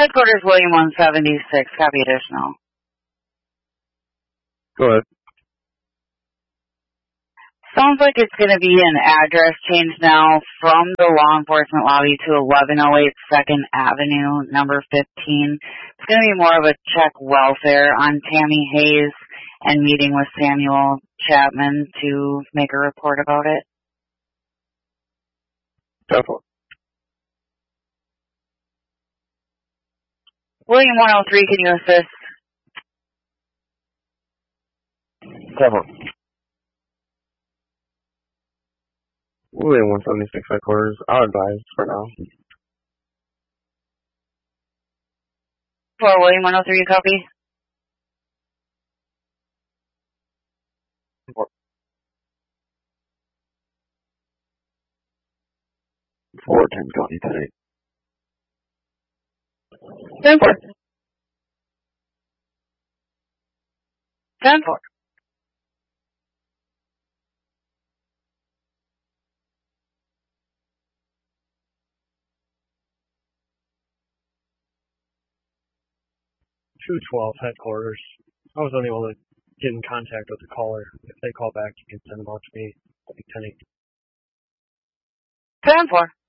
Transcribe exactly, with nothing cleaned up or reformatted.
Headquarters William one seventy-six, copy additional. Go ahead. Sounds like it's going to be an address change now from the law enforcement lobby to eleven oh eight second Avenue, number fifteen. It's going to be more of a check welfare on Tammy Hayes and meeting with Samuel Chapman to make a report about it. Definitely. William one oh three, can you assist? Definitely. William one seventy-six headquarters, I'll advise for now. For William one oh three, copy? four ten County tonight. ten four. ten four. two twelve headquarters. I was unable to get in contact with the caller. If they call back, you can send them out to me. ten eight. ten four.